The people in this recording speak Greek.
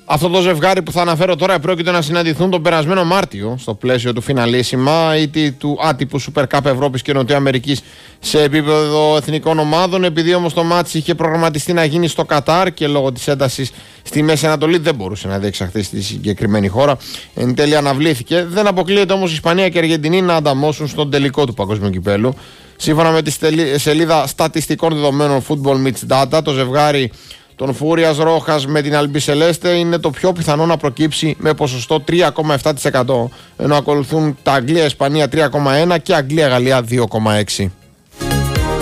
Αυτό το ζευγάρι που θα αναφέρω τώρα πρόκειται να συναντηθούν τον περασμένο Μάρτιο στο πλαίσιο του φιναλίσιμα ή του άτυπου Super Cup Ευρώπης και Νοτιού Αμερικής σε επίπεδο εθνικών ομάδων. Επειδή όμως το μάτς είχε προγραμματιστεί να γίνει στο Κατάρ και λόγω της έντασης στη Μέση Ανατολή δεν μπορούσε να διεξαχθεί στη συγκεκριμένη χώρα. Εν τέλει αναβλήθηκε. Δεν αποκλείεται όμως η Ισπανία και η Αργεντινή να ανταμώσουν στον τελικό του Παγκοσμίου Κυπέλλου. Σύμφωνα με τη σελίδα στατιστικών δεδομένων Football Mitch Data, το ζευγάρι των Φούριας Ρόχας με την Αλμπισελέστε είναι το πιο πιθανό να προκύψει με ποσοστό 3,7%, ενώ ακολουθούν τα Αγγλία-Ισπανία 3,1% και Αγγλία-Γαλλία 2,6%.